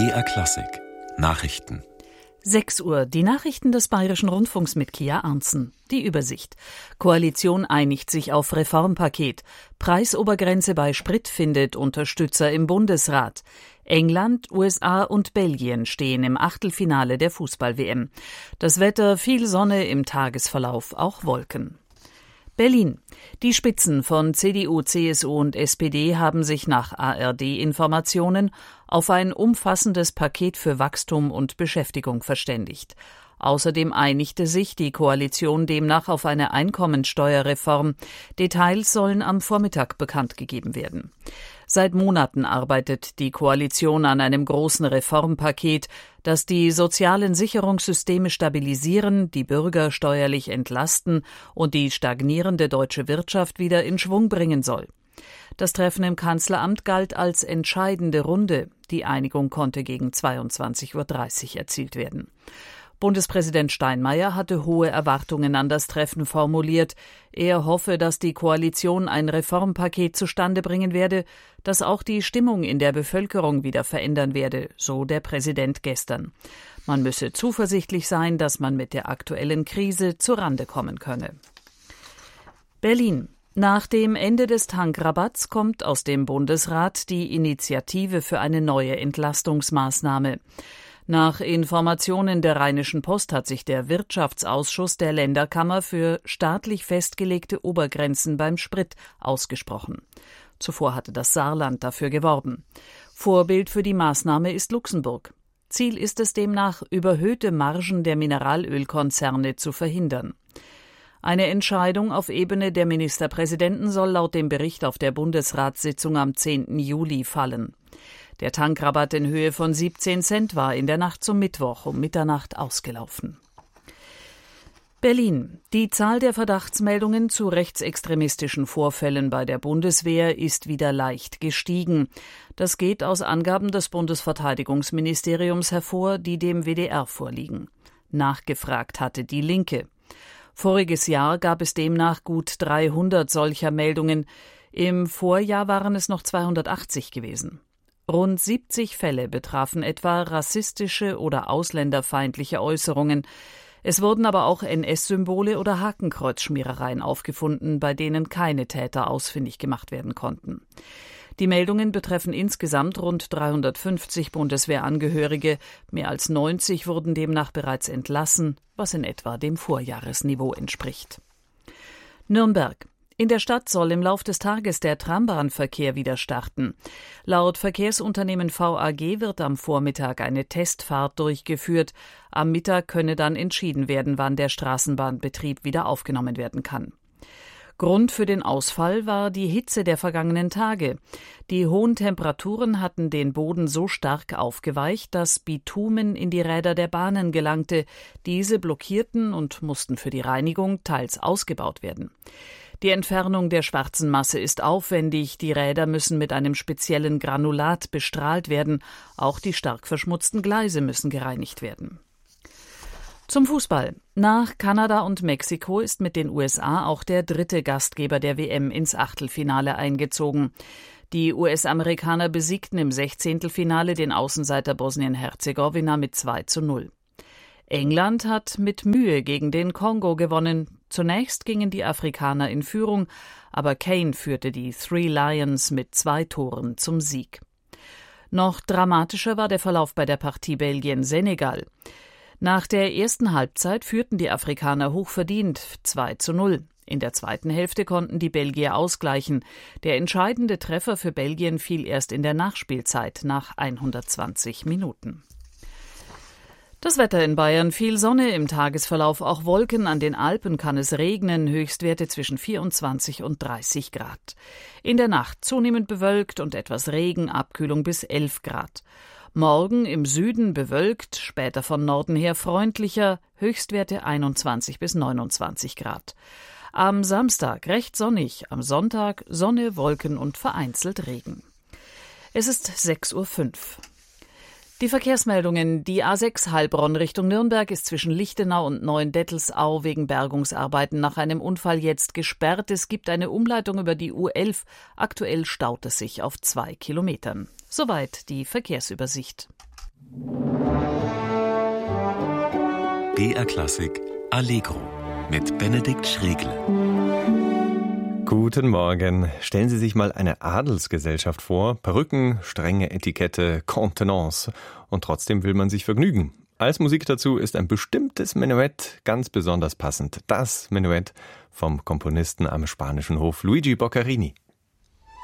BR Klassik Nachrichten 6 Uhr, die Nachrichten des Bayerischen Rundfunks mit Kia Arntzen. Die Übersicht. Koalition einigt sich auf Reformpaket. Preisobergrenze bei Sprit findet Unterstützer im Bundesrat. England, USA und Belgien stehen im Achtelfinale der Fußball-WM. Das Wetter, viel Sonne, im Tagesverlauf auch Wolken. Berlin. Die Spitzen von CDU, CSU und SPD haben sich nach ARD-Informationen auf ein umfassendes Paket für Wachstum und Beschäftigung verständigt. Außerdem einigte sich die Koalition demnach auf eine Einkommensteuerreform. Details sollen am Vormittag bekannt gegeben werden. Seit Monaten arbeitet die Koalition an einem großen Reformpaket, das die sozialen Sicherungssysteme stabilisieren, die Bürger steuerlich entlasten und die stagnierende deutsche Wirtschaft wieder in Schwung bringen soll. Das Treffen im Kanzleramt galt als entscheidende Runde. Die Einigung konnte gegen 22:30 Uhr erzielt werden. Bundespräsident Steinmeier hatte hohe Erwartungen an das Treffen formuliert. Er hoffe, dass die Koalition ein Reformpaket zustande bringen werde, das auch die Stimmung in der Bevölkerung wieder verändern werde, so der Präsident gestern. Man müsse zuversichtlich sein, dass man mit der aktuellen Krise zurande kommen könne. Berlin. Nach dem Ende des Tankrabatts kommt aus dem Bundesrat die Initiative für eine neue Entlastungsmaßnahme. Nach Informationen der Rheinischen Post hat sich der Wirtschaftsausschuss der Länderkammer für staatlich festgelegte Obergrenzen beim Sprit ausgesprochen. Zuvor hatte das Saarland dafür geworben. Vorbild für die Maßnahme ist Luxemburg. Ziel ist es demnach, überhöhte Margen der Mineralölkonzerne zu verhindern. Eine Entscheidung auf Ebene der Ministerpräsidenten soll laut dem Bericht auf der Bundesratssitzung am 10. Juli fallen. Der Tankrabatt in Höhe von 17 Cent war in der Nacht zum Mittwoch um Mitternacht ausgelaufen. Berlin. Die Zahl der Verdachtsmeldungen zu rechtsextremistischen Vorfällen bei der Bundeswehr ist wieder leicht gestiegen. Das geht aus Angaben des Bundesverteidigungsministeriums hervor, die dem WDR vorliegen. Nachgefragt hatte die Linke. Voriges Jahr gab es demnach gut 300 solcher Meldungen. Im Vorjahr waren es noch 280 gewesen. Rund 70 Fälle betrafen etwa rassistische oder ausländerfeindliche Äußerungen. Es wurden aber auch NS-Symbole oder Hakenkreuzschmierereien aufgefunden, bei denen keine Täter ausfindig gemacht werden konnten. Die Meldungen betreffen insgesamt rund 350 Bundeswehrangehörige. Mehr als 90 wurden demnach bereits entlassen, was in etwa dem Vorjahresniveau entspricht. Nürnberg. In der Stadt soll im Lauf des Tages der Trambahnverkehr wieder starten. Laut Verkehrsunternehmen VAG wird am Vormittag eine Testfahrt durchgeführt. Am Mittag könne dann entschieden werden, wann der Straßenbahnbetrieb wieder aufgenommen werden kann. Grund für den Ausfall war die Hitze der vergangenen Tage. Die hohen Temperaturen hatten den Boden so stark aufgeweicht, dass Bitumen in die Räder der Bahnen gelangte. Diese blockierten und mussten für die Reinigung teils ausgebaut werden. Die Entfernung der schwarzen Masse ist aufwendig, die Räder müssen mit einem speziellen Granulat bestrahlt werden, auch die stark verschmutzten Gleise müssen gereinigt werden. Zum Fußball. Nach Kanada und Mexiko ist mit den USA auch der dritte Gastgeber der WM ins Achtelfinale eingezogen. Die US-Amerikaner besiegten im 16. Finale den Außenseiter Bosnien-Herzegowina mit 2:0. England hat mit Mühe gegen den Kongo gewonnen. Zunächst gingen die Afrikaner in Führung, aber Kane führte die Three Lions mit 2 Toren zum Sieg. Noch dramatischer war der Verlauf bei der Partie Belgien-Senegal. Nach der ersten Halbzeit führten die Afrikaner hochverdient 2:0. In der zweiten Hälfte konnten die Belgier ausgleichen. Der entscheidende Treffer für Belgien fiel erst in der Nachspielzeit nach 120 Minuten. Das Wetter in Bayern: viel Sonne, im Tagesverlauf auch Wolken, an den Alpen kann es regnen, Höchstwerte zwischen 24 und 30 Grad. In der Nacht zunehmend bewölkt und etwas Regen, Abkühlung bis 11 Grad. Morgen im Süden bewölkt, später von Norden her freundlicher, Höchstwerte 21 bis 29 Grad. Am Samstag recht sonnig, am Sonntag Sonne, Wolken und vereinzelt Regen. Es ist 6:05 Uhr. Die Verkehrsmeldungen: Die A6 Heilbronn Richtung Nürnberg ist zwischen Lichtenau und Neuendettelsau wegen Bergungsarbeiten nach einem Unfall jetzt gesperrt. Es gibt eine Umleitung über die U11. Aktuell staut es sich auf 2 Kilometern. Soweit die Verkehrsübersicht. BR Klassik Allegro mit Benedikt Schregle. Guten Morgen. Stellen Sie sich mal eine Adelsgesellschaft vor. Perücken, strenge Etikette, Contenance. Und trotzdem will man sich vergnügen. Als Musik dazu ist ein bestimmtes Menuett ganz besonders passend. Das Menuett vom Komponisten am spanischen Hof Luigi Boccherini.